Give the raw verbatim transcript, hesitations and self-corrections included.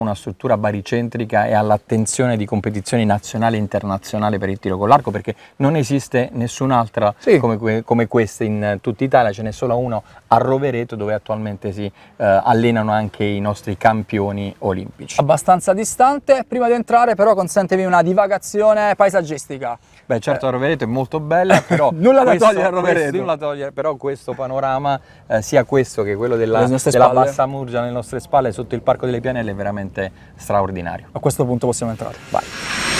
una struttura baricentrica e all'attenzione di competizioni nazionali e internazionali per il tiro con l'arco, perché non esiste nessun'altra Sì. come, que- come questa in tutta Italia, ce n'è solo uno a Rovereto dove attualmente si eh, allenano anche i nostri campioni olimpici. Abbastanza distante. Prima di entrare però consentimi una divagazione paesaggistica. Beh, certo, eh. Rovereto è molto bella, però nulla da questo, togliere a Rovereto. Questo, nulla da togliere, però questo panorama, eh, sia questo che quello della, nostre della spalle. Bassa Murgia alle nostre spalle sotto il Parco delle Pianelle è veramente straordinario. A questo punto possiamo entrare. Vai.